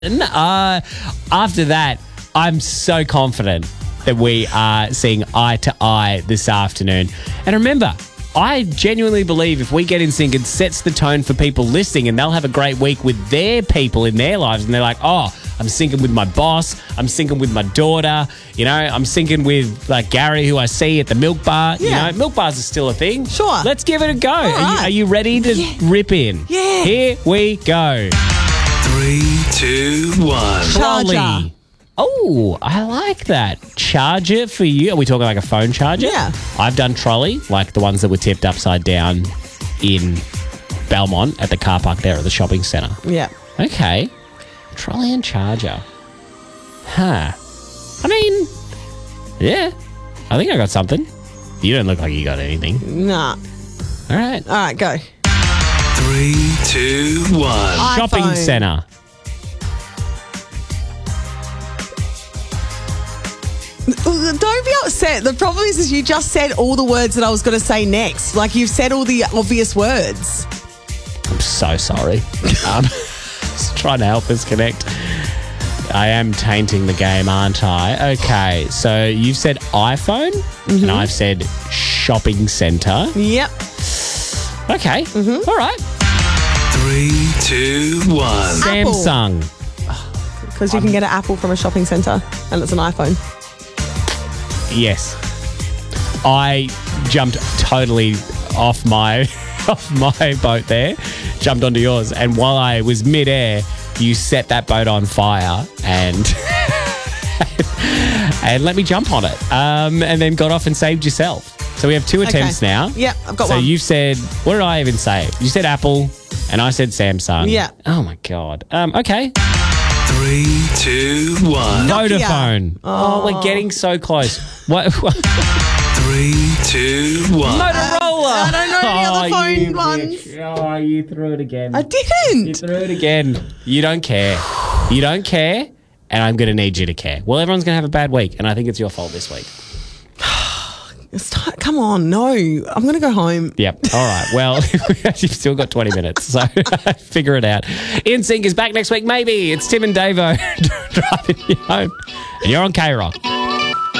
After that, I'm so confident that we are seeing eye to eye this afternoon. And remember, I genuinely believe if we get in sync, it sets the tone for people listening, and they'll have a great week with their people in their lives. And they're like, oh, I'm syncing with my boss. I'm syncing with my daughter. You know, I'm syncing with like Gary, who I see at the milk bar. Yeah. You know, milk bars are still a thing. Sure. Let's give it a go. right. Are you ready to rip in? Yeah. Here we go. 3, 2, 1. Charger. Trolley. Oh, I like that. Charger for you. Are we talking like a phone charger? Yeah. I've done trolley, like the ones that were tipped upside down in Belmont at the car park there at the shopping centre. Yeah. Okay. Trolley and charger. Huh. I mean, yeah. I think I got something. You don't look like you got anything. Nah. All right. All right, go. 3, 2, 1. Shopping iPhone. centre. Don't be upset. The problem is you just said all the words that I was going to say next. Like, you've said all the obvious words. I'm so sorry. Just trying to help us connect. I am tainting the game, aren't I? Okay, so you've said iPhone, and I've said shopping centre. Yep. Okay, all right. 3, 2, 1. Apple. Samsung. Because you can get an Apple from a shopping centre and it's an iPhone. Yes. I jumped totally off my boat there, jumped onto yours, and while I was midair, you set that boat on fire and and let me jump on it, and then got off and saved yourself. So we have 2 attempts now. Yep, I've got so one. you've said, what did I even say? You said Apple, and I said Samsung. Yeah. Oh my God. Okay. 3, 2, 1. Vodafone. Oh, we're getting so close. What? 3, 2, 1. Motorola. I don't know any other phone ones. bitch. Oh, you threw it again. I You didn't. threw it again. You don't care. You don't care, and I'm going to need you to care. Well, everyone's going to have a bad week, and I think it's your fault this week. Come on, no. I'm going to go home. Yep. All right. Well, you've still got 20 minutes, so figure it out. In Sync is back next week, maybe. It's Tim and Davo driving you home, and you're on K-Rock.